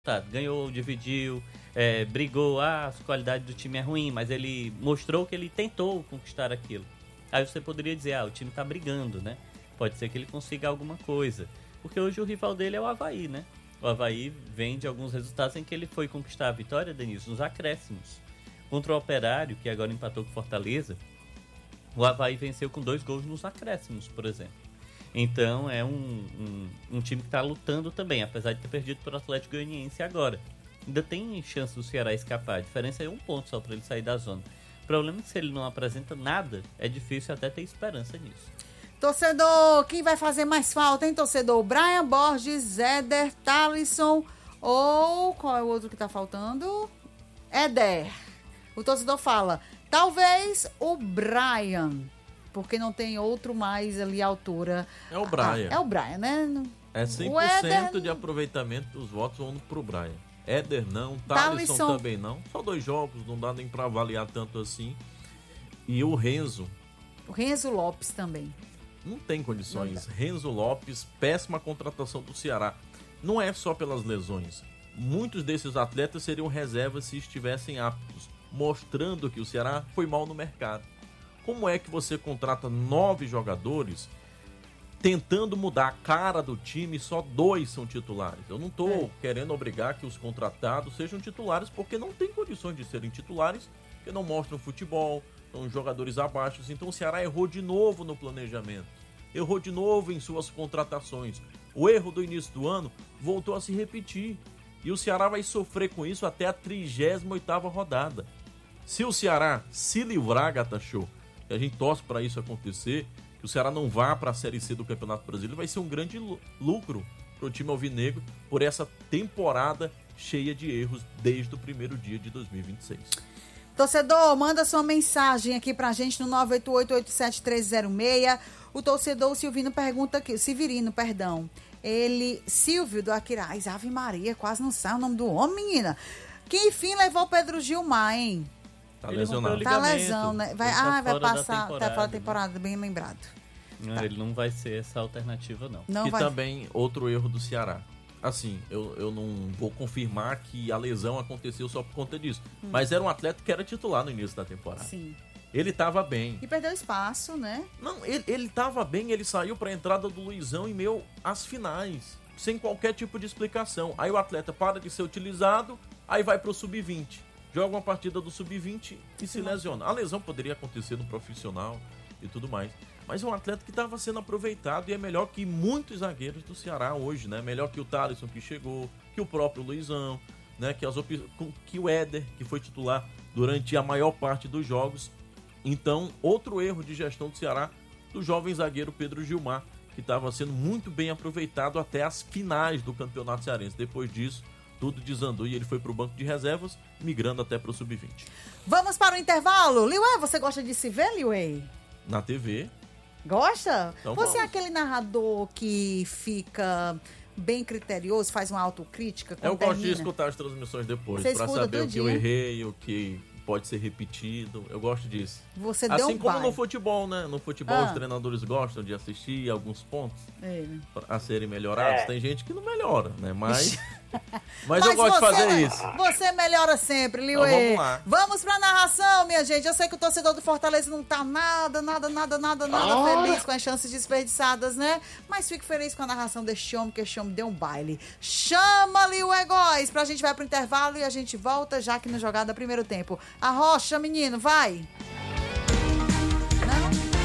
ganhou, dividiu, brigou, a qualidade do time é ruim, mas ele mostrou que ele tentou conquistar aquilo. Aí você poderia dizer, o time tá brigando, né? Pode ser que ele consiga alguma coisa. Porque hoje o rival dele é o Avaí, né? O Avaí vem de alguns resultados em que ele foi conquistar a vitória, Denilson, nos acréscimos. Contra o Operário, que agora empatou com Fortaleza, o Avaí venceu com 2 gols nos acréscimos, por exemplo. Então é um time que está lutando também, apesar de ter perdido para o Atlético Goianiense agora. Ainda tem chance do Ceará escapar, a diferença é 1 ponto só para ele sair da zona. O problema é que se ele não apresenta nada, é difícil até ter esperança nisso. Torcedor, quem vai fazer mais falta, hein, torcedor? Brian Borges, Éder, Thalisson ou qual é o outro que tá faltando? Éder. O torcedor fala, talvez o Brian, porque não tem outro mais ali à altura. É o Brian. É o Brian, né? É 100% de aproveitamento dos votos vão pro Brian. Éder não, Thalisson também não. Só 2 jogos, não dá nem pra avaliar tanto assim. E o Renzo. O Renzo Lopes também. Não tem condições. Renzo Lopes, péssima contratação do Ceará. Não é só pelas lesões. Muitos desses atletas seriam reservas se estivessem aptos, mostrando que o Ceará foi mal no mercado. Como é que você contrata 9 jogadores tentando mudar a cara do time e só 2 são titulares? Eu não estou querendo obrigar que os contratados sejam titulares, porque não tem condições de serem titulares, porque não mostram futebol, são jogadores abaixo. Então o Ceará errou de novo no planejamento, errou de novo em suas contratações. O erro do início do ano voltou a se repetir e o Ceará vai sofrer com isso até a 38ª rodada. Se o Ceará se livrar, Gata Show, que a gente torce para isso acontecer, que o Ceará não vá para a Série C do Campeonato Brasileiro, vai ser um grande lucro para o time alvinegro por essa temporada cheia de erros desde o primeiro dia de 2026. Torcedor, manda sua mensagem aqui pra gente no 988-87306. O torcedor Silvino pergunta aqui, Severino, perdão. Silvio do Aquiraz, Ave Maria, quase não sai o nome do homem, menina. Que enfim levou o Pedro Gilmar, hein? Tá lesionado. Tá lesão, né? Vai passar até fora da né? temporada, bem lembrado. Não, ele não vai ser essa alternativa, não. Também outro erro do Ceará. Assim, eu não vou confirmar que a lesão aconteceu só por conta disso. Mas era um atleta que era titular no início da temporada. Sim. Ele tava bem. E perdeu espaço, né? Não, ele tava bem, ele saiu pra entrada do Luizão em meio às finais, sem qualquer tipo de explicação. Aí o atleta para de ser utilizado, aí vai pro sub-20. Joga uma partida do sub-20 e se lesiona. A lesão poderia acontecer no profissional e tudo mais. Mas é um atleta que estava sendo aproveitado e é melhor que muitos zagueiros do Ceará hoje, né? Melhor que o Thalisson que chegou, que o próprio Luizão, né? Que o Éder, que foi titular durante a maior parte dos jogos. Então, outro erro de gestão do Ceará, do jovem zagueiro Pedro Gilmar, que estava sendo muito bem aproveitado até as finais do Campeonato Cearense. Depois disso, tudo desandou e ele foi para o banco de reservas, migrando até para o sub-20. Vamos para o intervalo. Liuê, você gosta de se ver, Liuê? Na TV. Gosta? Então você é vamos. aquele narrador que fica bem criterioso, faz uma autocrítica? Eu gosto de escutar as transmissões depois, para saber o que eu errei, o que pode ser repetido. Eu gosto disso. Você deu assim como no futebol, né? No futebol os treinadores gostam de assistir alguns pontos a serem melhorados. Tem gente que não melhora, né? Mas eu gosto de fazer isso. Você melhora sempre, Liuê. Então, vamos lá. Vamos pra narração, minha gente. Eu sei que o torcedor do Fortaleza não tá nada feliz com as chances desperdiçadas, né? Mas fico feliz com a narração deste homem, que este homem deu um baile. Chama, Liuê Góes, pra gente vai pro intervalo e a gente volta já aqui no Jogada Primeiro Tempo. Arrocha, menino, vai!